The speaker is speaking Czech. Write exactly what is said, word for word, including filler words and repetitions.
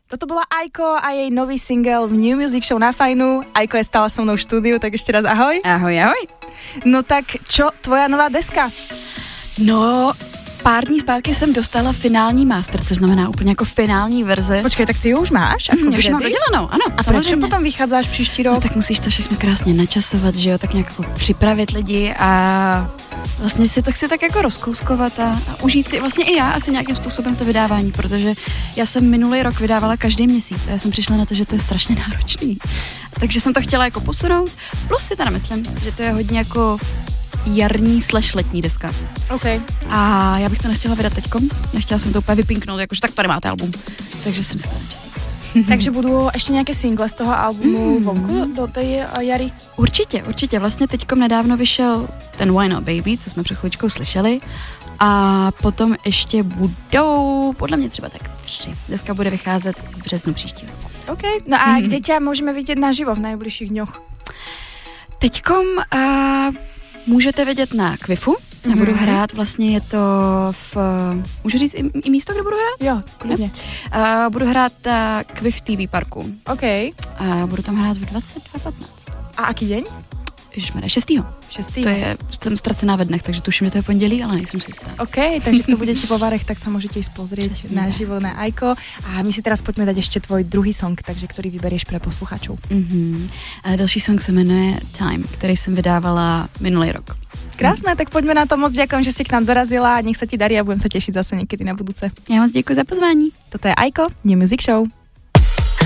Toto bola Aiko a jej nový single v New Music Show na Fajnu. Aiko je stále so mnou v štúdiu, tak ešte raz ahoj. Ahoj, ahoj. No tak čo, tvoja nová deska? No, pár dní zpátky jsem dostala finální master, což znamená úplně jako finální verze. Počkej, tak ty ju už máš? Jako mm, už mám vydělanou, ano. A proč potom vychádzáš příští rok? No, tak musíš to všechno krásně načasovat, že jo, tak nějak jako připravit lidi a vlastně si to chci tak jako rozkouskovat a, a užít si vlastně i já asi nějakým způsobem to vydávání, protože já jsem minulý rok vydávala každý měsíc a já jsem přišla na to, že to je strašně náročný. Takže jsem to chtěla jako posunout, plus si teda myslím, že to je hodně jako jarní slash letní deska. Okay. A já bych to nestihla vydat teďkom, já chtěla jsem to úplně vypinknout, jakože tak tady máte album, takže jsem si to načasila. Takže budou ještě nějaké single z toho albumu mm. vonku do té jary? Určitě, určitě. Vlastně teďkom nedávno vyšel ten Why Not Baby, co jsme před chvíličkou slyšeli. A potom ještě budou, podle mě třeba tak tři. Deska bude vycházet v březnu příštího. OK. No a mm. kde tě můžeme vidět naživo v nejbližších dňoch? Teďkom uh, můžete vidět na Kvifu. Já budu hrát, vlastně je to v... Můžu říct i, i místo, kde budu hrát? Jo, klidně. Uh, budu hrát na Kvif T V parku. OK. A budu tam hrát v dvacet dva patnáct. A aký deň? Ježišmarja, šestýho. šestýho. To je, jsem ztracená ve dnech, takže tuším, že to je pondělí, ale nejsem si jistá. OK, takže kto budete po Varech, tak sa môžete ísť pozrieť naživo na Aiko. A my si teraz poďme dať ešte tvoj druhý song, takže ktorý vyberieš pre posluchačov. Mm-hmm. A další song se jmenuje Time, který jsem vydávala minulý rok. Krásne, tak poďme na to. Moc ďakujem, že si k nám dorazila. Nech sa ti darí a budem sa tešiť zase niekedy na budúce. Já moc děkuji za pozvání. Toto je Aiko, New Music Show.